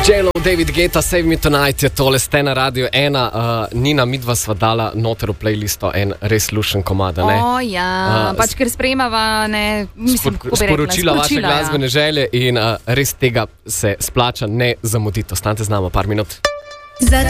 J-Lo, David Guetta, Save Me Tonight je tole, ste na Radio 1. Nina, midva sva dala noter v playlisto en res lušen komad, ne? Pač ker sprejemava, sporočila vaše glasbene želje in res tega se splača ne zamuditi. Ostanite z nama par minut.